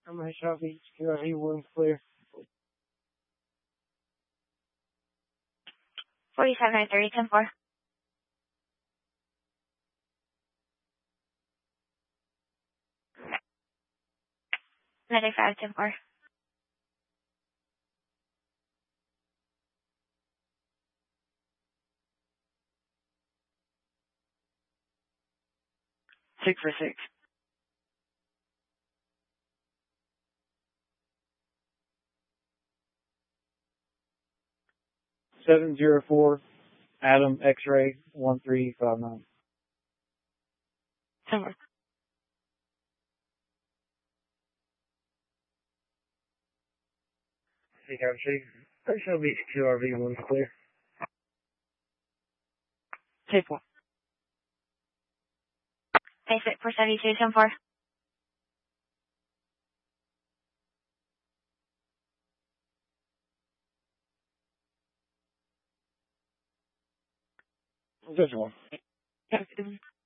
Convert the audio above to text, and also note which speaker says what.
Speaker 1: I'm going to shop each QRV one clear.
Speaker 2: 4703, 10-4. Medic 5, 10-4.
Speaker 1: Six for six. 704 Adam X-ray 1359.
Speaker 2: 10-4.
Speaker 1: Shall be QRV one clear.
Speaker 2: Tape 1. Tape it for 72, 10-4.
Speaker 1: This one.
Speaker 2: Yeah.